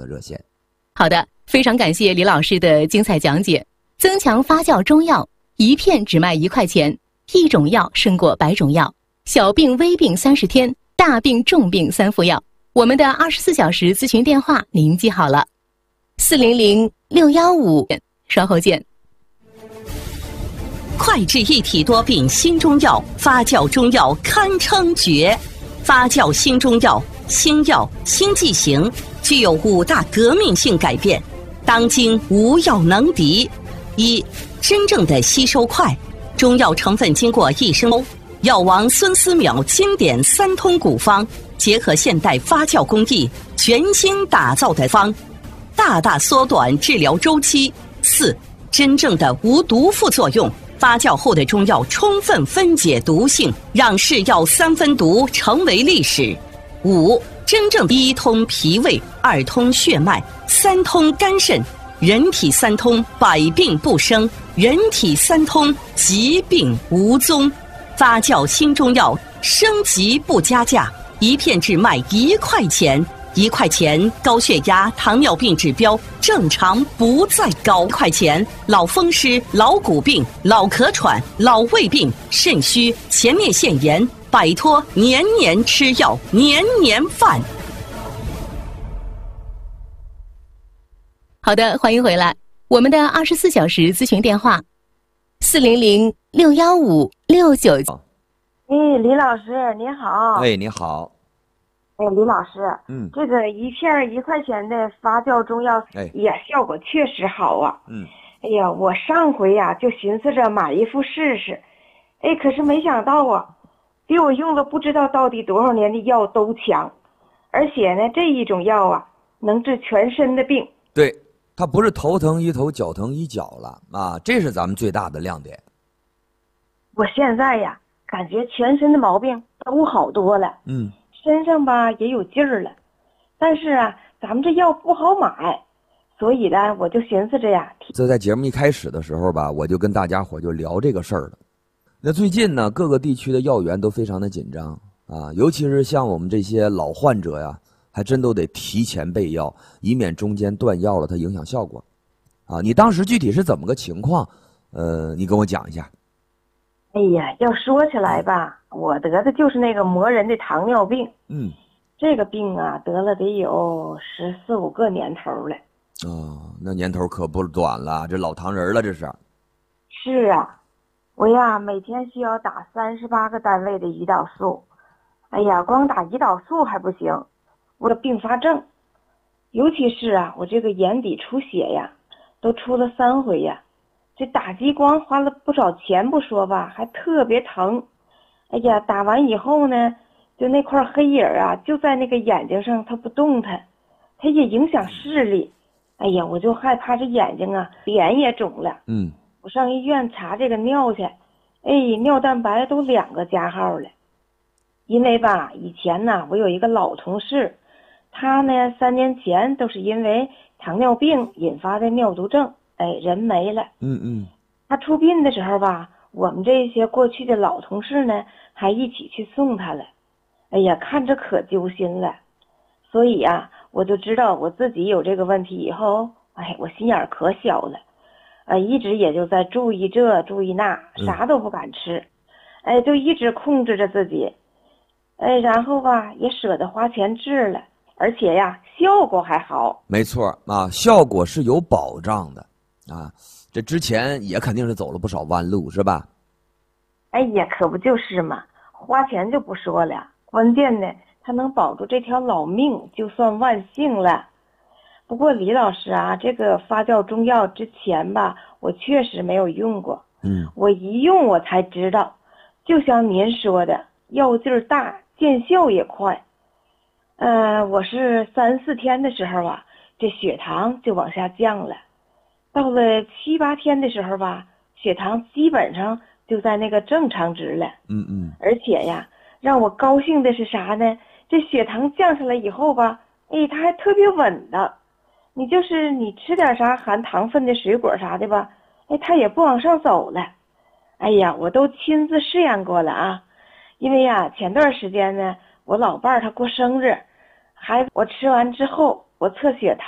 的热线。 好的，非常感谢李老师的精彩讲解。增强发酵中药，一片只卖1块钱，一种药胜过100种药。小病微病30天，大病重病3副药。我们的24小时咨询电话您记好了，400-615，稍后见。 快治一体多病新中药，发酵中药堪称绝。发酵新中药，新药新剂型，具有5大革命性改变，当今无药能敌。一、真正的吸收快，中药成分经过1升欧，药王孙思邈经典3通古方，结合现代发酵工艺，全新打造的方，大大缩短治疗周期。4、真正的无毒副作用，发酵后的中药充分分解毒性，让是药3分毒成为历史。5、真正1通脾胃，2通血脉，3通肝肾，人体3通百病不生，人体3通疾病无踪。发酵新中药，升级不加价，一片只卖1块钱。1块钱，高血压、糖尿病指标正常不再高。1块钱，老风湿、老骨病、老咳喘、老胃病、肾虚、前列腺炎，摆脱年年吃药、年年犯。 好的，欢迎回来。我们的24小时咨询电话：400-615-699。 李老师您好。 哎，你好。 李老师，这个一片1块钱的发酵中药，也效果确实好啊。哎呀，我上回呀就寻思着买一副试试，可是没想到啊，比我用了不知道到底多少年的药都强，而且呢，这一种药啊能治全身的病。 对，它不是头疼一头，脚疼一脚了啊，这是咱们最大的亮点。 我现在呀，感觉全身的毛病都好多了。身上吧也有劲儿了，但是啊，咱们这药不好买，所以呢，我就寻思着呀。 这在节目一开始的时候吧，我就跟大家伙就聊这个事儿了。那最近呢，各个地区的药源都非常的紧张啊，尤其是像我们这些老患者呀，还真都得提前备药，以免中间断药了，它影响效果。啊，你当时具体是怎么个情况？你跟我讲一下。 哎呀，要说起来吧，我得的就是那个磨人的糖尿病。这个病啊，得了得有14、15个年头了。 那年头可不短了，这老糖人了，这是。 是啊，我呀每天需要打38个单位的胰岛素。哎呀，光打胰岛素还不行，我的并发症，尤其是啊，我这个眼底出血呀，都出了3回呀。这打激光花了不少钱不说吧，还特别疼。哎呀，打完以后呢，就那块黑影啊，就在那个眼睛上，它不动弹，它也影响视力。哎呀，我就害怕这眼睛啊，脸也肿了。我上医院查这个尿去，尿蛋白都2个加号了。因为吧，以前呢，我有一个老同事，他呢3年前都是因为糖尿病引发的尿毒症。人没了。他出殡的时候吧，我们这些过去的老同事呢，还一起去送他了。哎呀，看着可揪心了。所以啊，我就知道我自己有这个问题以后，我心眼可小了。一直也就在注意这注意那，啥都不敢吃。就一直控制着自己。然后吧，也舍得花钱治了，而且呀，效果还好。 没错啊，效果是有保障的。这之前也肯定是走了不少弯路，是吧？ 哎呀，可不就是嘛，花钱就不说了，关键呢，它能保住这条老命，就算万幸了。不过李老师啊，这个发酵中药之前吧，我确实没有用过。我一用我才知道，就像您说的，药劲儿大，见效也快。我是3、4天的时候啊，这血糖就往下降了。到了7、8天的时候吧，血糖基本上就在那个正常值了。而且呀，让我高兴的是啥呢？这血糖降下来以后吧，它还特别稳当。你就是你吃点啥含糖分的水果啥的吧，它也不往上走了。哎呀，我都亲自试验过了啊。因为呀，前段时间呢，我老伴儿他过生日，我吃完之后，我测血糖。